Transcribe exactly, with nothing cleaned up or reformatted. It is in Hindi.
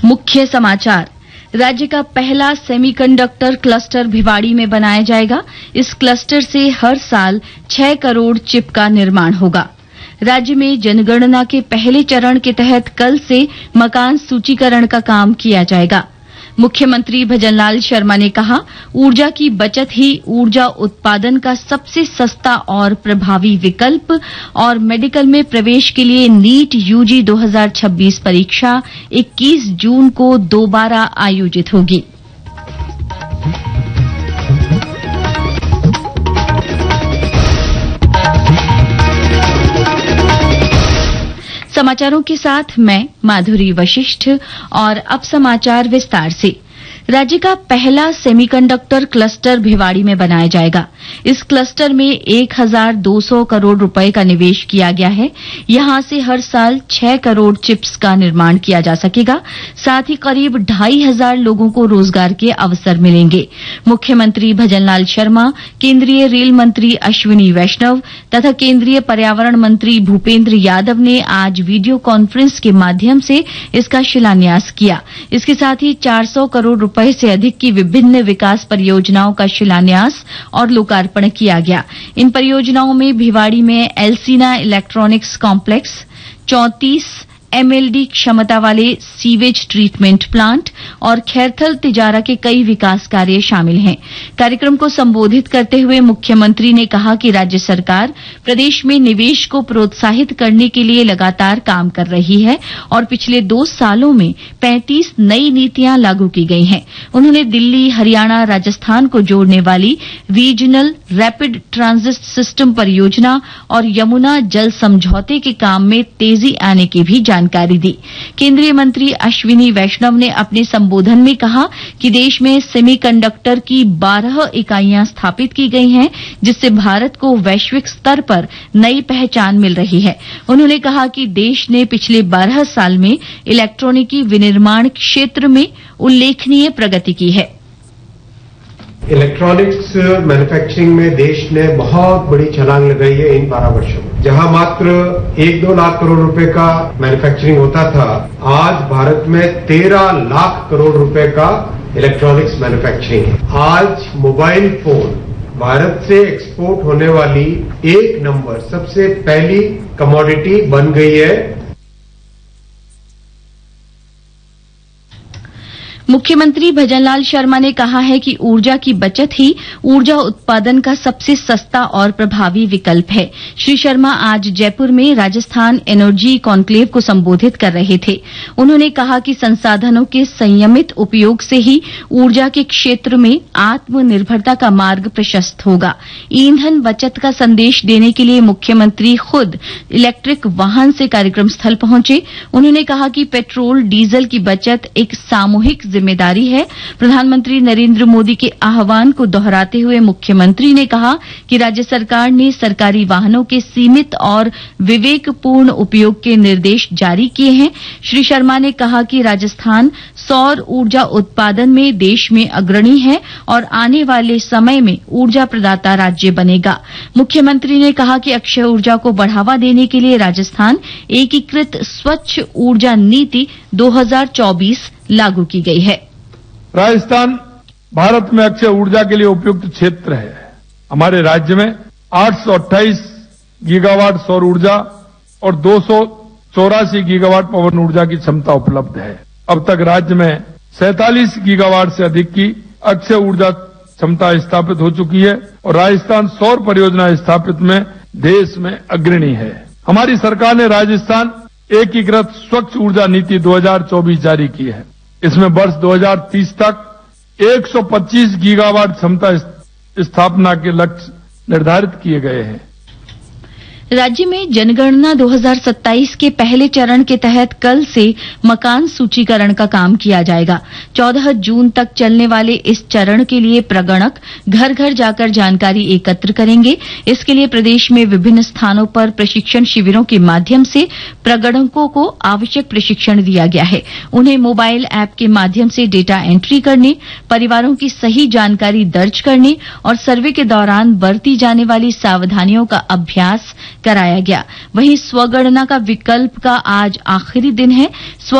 मुख्य समाचार। राज्य का पहला सेमीकंडक्टर क्लस्टर भिवाड़ी में बनाया जाएगा। इस क्लस्टर से हर साल छह करोड़ चिप का निर्माण होगा। राज्य में जनगणना के पहले चरण के तहत कल से मकान सूचीकरण का काम किया जाएगा। मुख्यमंत्री भजनलाल शर्मा ने कहा, ऊर्जा की बचत ही ऊर्जा उत्पादन का सबसे सस्ता और प्रभावी विकल्प। और मेडिकल में प्रवेश के लिए नीट यूजी दो हज़ार छब्बीस परीक्षा इक्कीस जून को दोबारा आयोजित होगी। समाचारों के साथ मैं माधुरी वशिष्ठ। और अब समाचार विस्तार से। राज्य का पहला सेमीकंडक्टर क्लस्टर भिवाड़ी में बनाया जाएगा। इस क्लस्टर में एक हज़ार दो सौ करोड़ रुपए का निवेश किया गया है। यहां से हर साल छह करोड़ चिप्स का निर्माण किया जा सकेगा। साथ ही करीब ढाई हजार लोगों को रोजगार के अवसर मिलेंगे। मुख्यमंत्री भजनलाल शर्मा, केंद्रीय रेल मंत्री अश्विनी वैष्णव तथा केंद्रीय पर्यावरण मंत्री भूपेंद्र यादव ने आज वीडियो कॉन्फ्रेंस के माध्यम से इसका शिलान्यास किया। इसके साथ ही चार सौ करोड़ रुपए से अधिक की विभिन्न विकास परियोजनाओं का शिलान्यास और लोकार्पण किया गया। इन परियोजनाओं में भिवाड़ी में एल्सीना इलेक्ट्रॉनिक्स कॉम्प्लेक्स, चौंतीस एमएलडी क्षमता वाले सीवेज ट्रीटमेंट प्लांट और खैरथल तिजारा के कई विकास कार्य शामिल हैं। कार्यक्रम को संबोधित करते हुए मुख्यमंत्री ने कहा कि राज्य सरकार प्रदेश में निवेश को प्रोत्साहित करने के लिए लगातार काम कर रही है और पिछले दो सालों में पैंतीस नई नीतियां लागू की गई हैं। उन्होंने दिल्ली, हरियाणा, राजस्थान को जोड़ने वाली रीजनल रैपिड ट्रांजिट सिस्टम परियोजना और यमुना जल समझौते के काम में तेजी आने की भी जानकारी दी। केंद्रीय मंत्री अश्विनी वैष्णव ने अपने संबोधन में कहा कि देश में सेमीकंडक्टर की बारह इकाइयां स्थापित की गई हैं, जिससे भारत को वैश्विक स्तर पर नई पहचान मिल रही है। उन्होंने कहा कि देश ने पिछले बारह साल में इलेक्ट्रॉनिकी विनिर्माण क्षेत्र में उल्लेखनीय प्रगति की है। इलेक्ट्रॉनिक्स मैन्युफैक्चरिंग में देश ने बहुत बड़ी छलांग लगाई है इन बारह वर्षों में। जहां मात्र एक दो लाख करोड़ रुपए का मैन्युफैक्चरिंग होता था, आज भारत में तेरह लाख करोड़ रुपए का इलेक्ट्रॉनिक्स मैन्युफैक्चरिंग है। आज मोबाइल फोन भारत से एक्सपोर्ट होने वाली एक नंबर सबसे पहली कमोडिटी बन गई है। मुख्यमंत्री भजनलाल शर्मा ने कहा है कि ऊर्जा की बचत ही ऊर्जा उत्पादन का सबसे सस्ता और प्रभावी विकल्प है। श्री शर्मा आज जयपुर में राजस्थान एनर्जी कॉन्क्लेव को संबोधित कर रहे थे। उन्होंने कहा कि संसाधनों के संयमित उपयोग से ही ऊर्जा के क्षेत्र में आत्मनिर्भरता का मार्ग प्रशस्त होगा। ईंधन बचत का संदेश देने के लिए मुख्यमंत्री खुद इलेक्ट्रिक वाहन से कार्यक्रम स्थल पहुंचे। उन्होंने कहा कि पेट्रोल डीजल की बचत एक सामूहिक जिम्मेदारी है। प्रधानमंत्री नरेंद्र मोदी के आह्वान को दोहराते हुए मुख्यमंत्री ने कहा कि राज्य सरकार ने सरकारी वाहनों के सीमित और विवेकपूर्ण उपयोग के निर्देश जारी किए हैं। श्री शर्मा ने कहा कि राजस्थान सौर ऊर्जा उत्पादन में देश में अग्रणी है और आने वाले समय में ऊर्जा प्रदाता राज्य बनेगा। मुख्यमंत्री ने कहा कि अक्षय ऊर्जा को बढ़ावा देने के लिए राजस्थान एकीकृत स्वच्छ ऊर्जा नीति दो हज़ार चौबीस लागू की गई है। राजस्थान भारत में अक्षय ऊर्जा के लिए उपयुक्त क्षेत्र है। हमारे राज्य में आठ सौ अट्ठाईस गीगावाट सौर ऊर्जा और दो सौ चौरासी गीगावाट पवन ऊर्जा की क्षमता उपलब्ध है। अब तक राज्य में सैंतालीस गीगावाट से अधिक की अक्षय ऊर्जा क्षमता स्थापित हो चुकी है और राजस्थान सौर परियोजना स्थापित में देश में अग्रणी है। हमारी सरकार ने राजस्थान एकीकृत स्वच्छ ऊर्जा नीति दो हज़ार चौबीस जारी की है। इसमें वर्ष दो हज़ार तीस तक एक सौ पच्चीस गीगावाट क्षमता स्थापना के लक्ष्य निर्धारित किए गए हैं। राज्य में जनगणना दो हज़ार सत्ताईस के पहले चरण के तहत कल से मकान सूचीकरण का काम किया जाएगा। चौदह जून तक चलने वाले इस चरण के लिए प्रगणक घर घर जाकर जानकारी एकत्र करेंगे। इसके लिए प्रदेश में विभिन्न स्थानों पर प्रशिक्षण शिविरों के माध्यम से प्रगणकों को आवश्यक प्रशिक्षण दिया गया है। उन्हें मोबाइल ऐप के माध्यम से डेटा एंट्री करने, परिवारों की सही जानकारी दर्ज करने और सर्वे के दौरान बरती जाने वाली सावधानियों का अभ्यास कराया गया। वहीं स्वगणना का विकल्प का आज आखिरी दिन है। स्व